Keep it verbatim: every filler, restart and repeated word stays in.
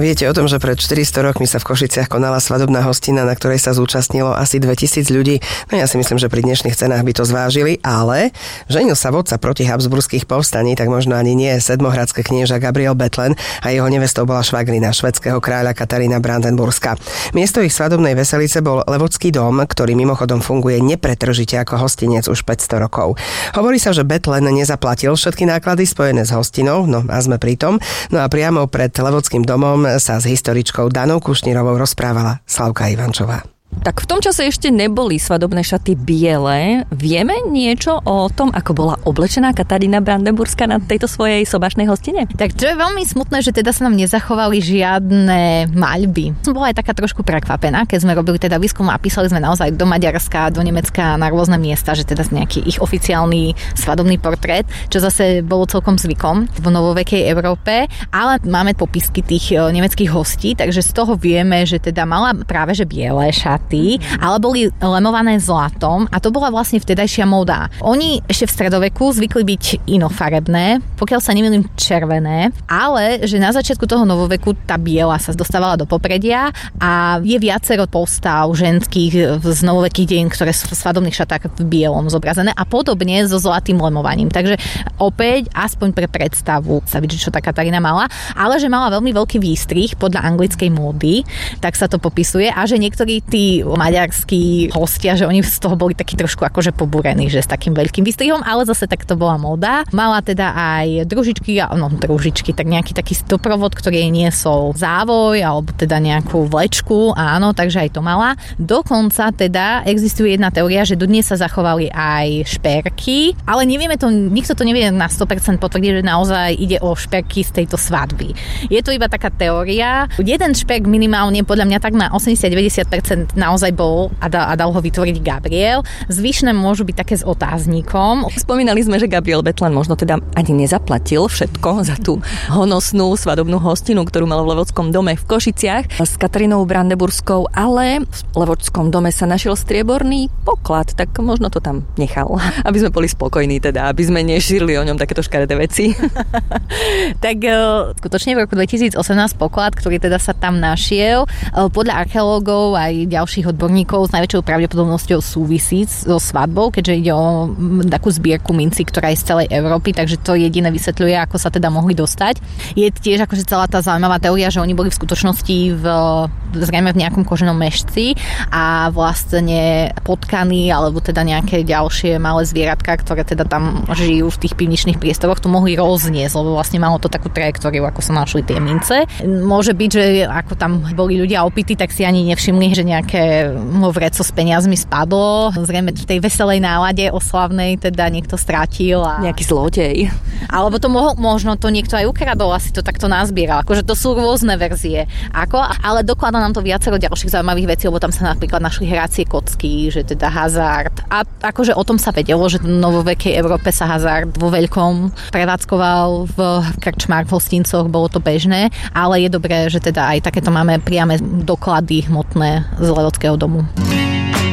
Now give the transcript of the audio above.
Viete o tom, že pred štyristo rokmi sa v Košiciach konala svadobná hostina, na ktorej sa zúčastnilo asi dvetisíc ľudí. No ja si myslím, že pri dnešných cenách by to zvážili, ale ženil sa vodca proti habsburských povstaní, tak možno ani nie sedmohradské knieža Gabriel Bethlen a jeho nevestou bola švagrina švédskeho kráľa Katarína Brandenburská. Miesto ich svadobnej veselice bol Levocký dom, ktorý mimochodom funguje nepretržite ako hostinec už päťsto rokov. Hovorí sa, že Bethlen nezaplatil všetky náklady spojené s hostinou, no a sme pri tom. No a priamo pred Levockým domom sa s historičkou Danou Kušnírovou rozprávala Slavka Ivančová. Tak v tom čase ešte neboli svadobné šaty biele. Vieme niečo o tom, ako bola oblečená Katarína Brandenburská na tejto svojej sobašnej hostine? Tak čo je veľmi smutné, že teda sa nám nezachovali žiadne maľby. Som bola aj taká trošku prekvapená, keď sme robili teda výskum a písali sme naozaj do Maďarska, do Nemecka, na rôzne miesta, že teda nejaký ich oficiálny svadobný portrét, čo zase bolo celkom zvykom v novovekej Európe, ale máme popisky tých nemeckých hostí, takže z toho vieme, že teda mala práve že biele šaty, ale boli lemované zlatom a to bola vlastne vtedajšia móda. Oni ešte v stredoveku zvykli byť inofarebné, pokiaľ sa nemýlim červené, ale že na začiatku toho novoveku tá biela sa dostávala do popredia a je viacero postav ženských z novovekých dejín, ktoré sú v svadobných šatách v bielom zobrazené a podobne so zlatým lemovaním. Takže opäť aspoň pre predstavu sa vidí, čo tá Katarína mala, ale že mala veľmi veľký výstrih podľa anglickej módy, tak sa to popisuje a že niektorí tí maďarskí hostia, že oni z toho boli takí trošku akože pobúrení, že s takým veľkým výstrihom, ale zase tak to bola móda. Mala teda aj družičky, no družičky, tak nejaký taký doprovod, ktorý jej niesol závoj, alebo teda nejakú vlečku, áno, takže aj to mala. Dokonca teda existuje jedna teória, že dodnes sa zachovali aj šperky, ale nevieme to, nikto to nevie na sto percent potvrdiť, že naozaj ide o šperky z tejto svadby. Je to iba taká teória. Jeden šperk minimálne, podľa mňa tak na osemdesiat až deväťdesiat percent naozaj bol a dal, a dal ho vytvoriť Gabriel. Zvyšné môžu byť také s otáznikom. Spomínali sme, že Gabriel Bethlen možno teda ani nezaplatil všetko za tú honosnú svadobnú hostinu, ktorú mal v Levockom dome v Košiciach s Katarínou Brandenburskou, ale v Levockom dome sa našiel strieborný poklad, tak možno to tam nechal, aby sme boli spokojní teda, aby sme nešírili o ňom takéto škaredé veci. Tak skutočne v roku dvetisícosemnásť poklad, ktorý teda sa tam našiel, podľa archeológov aj ďalších odborníkov s najväčšou pravdepodobnosťou súvisí so svadbou, keďže ide o takú zbierku mincí, ktorá je z celej Európy, takže to jediné vysvetľuje, ako sa teda mohli dostať. Je tiež akože celá tá zaujímavá teória, že oni boli v skutočnosti v, zrejme v nejakom koženom mešci a vlastne potkaní alebo teda nejaké ďalšie malé zvieratka, ktoré teda tam žijú v tých pivničných priestoroch, to mohli rozniesť, lebo vlastne malo to takú trajektóriu, ako sa našli tie mince. Môže byť, že ako tam boli ľudia opití, tak si ani nevšimli, že nejaké vreco s peniazmi spadlo. Zrejme v tej veselej nálade oslavnej teda niekto strátil. A... Nejaký zlodej. Alebo to mohol, možno to niekto aj ukradol, asi to takto nazbieral. Akože to sú rôzne verzie. Ako? Ale dokladá nám to viacero ďalších zaujímavých vecí, lebo tam sa napríklad našli hracie kocky, že teda hazard. A akože o tom sa vedelo, že v novovekej Európe sa hazard vo veľkom prevádzkoval v krčmách, v hostincoch, bolo to bežné, ale je dobré, že teda aj takéto máme priame doklady hmotné z Levockého domu.